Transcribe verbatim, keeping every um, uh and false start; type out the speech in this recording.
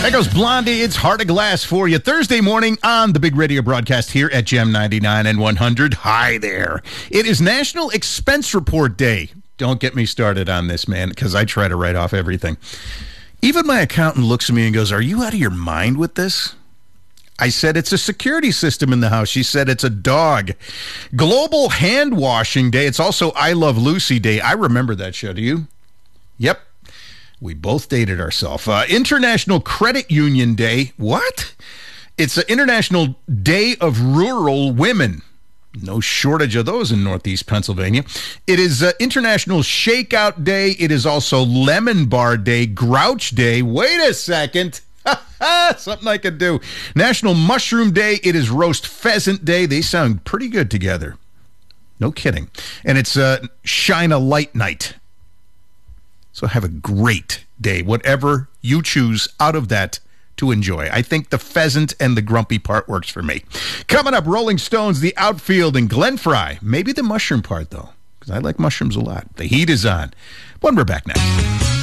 There goes Blondie. It's Heart of Glass for you. Thursday morning on the big radio broadcast here at Gem ninety-nine and one hundred. Hi there. It is National Expense Report Day. Don't get me started on this, man, because I try to write off everything. Even my accountant looks at me and goes, "Are you out of your mind with this?" I said, "It's a security system in the house." She said, "It's a dog." Global Hand Washing Day. It's also I Love Lucy Day. I remember that show. Do you? Yep. We both dated ourselves. Uh, International Credit Union Day. What? It's an International Day of Rural Women. No shortage of those in Northeast Pennsylvania. It is uh, International Shakeout Day. It is also Lemon Bar Day, Grouch Day. Wait a second. Something I could do. National Mushroom Day. It is Roast Pheasant Day. They sound pretty good together. No kidding. And it's uh, Shine a Light Night. So have a great day, whatever you choose out of that to enjoy. I think the pheasant and the grumpy part works for me. Coming up, Rolling Stones, the outfield, and Glenn Frey. Maybe the mushroom part, though, because I like mushrooms a lot. The heat is on. When we're back now.